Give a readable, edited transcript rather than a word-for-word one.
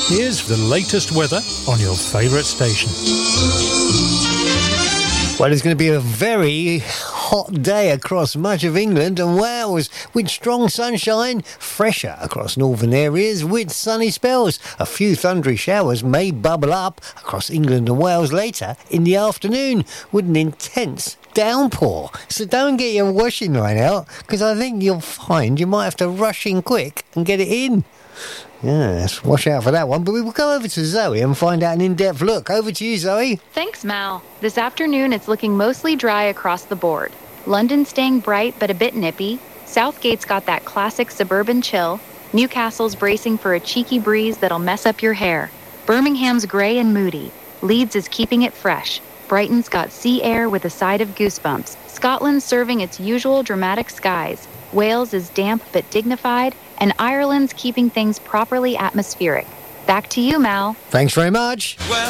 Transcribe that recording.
Here's the latest weather on your favourite station. Well, it's going to be a very hot day across much of England and Wales, with strong sunshine, fresher across northern areas with sunny spells. A few thundery showers may bubble up across England and Wales later in the afternoon with an intense downpour. So don't get your washing line out, because I think you'll find you might have to rush in quick and get it in. Yes, watch out for that one. But we will go over to Zoe and find out an in-depth look. Over to you, Zoe. Thanks, Mal. This afternoon, it's looking mostly dry across the board. London's staying bright but a bit nippy. Southgate's got that classic suburban chill. Newcastle's bracing for a cheeky breeze that'll mess up your hair. Birmingham's grey and moody. Leeds is keeping it fresh. Brighton's got sea air with a side of goosebumps. Scotland's serving its usual dramatic skies. Wales is damp but dignified, and Ireland's keeping things properly atmospheric. Back to you, Mal. Thanks very much.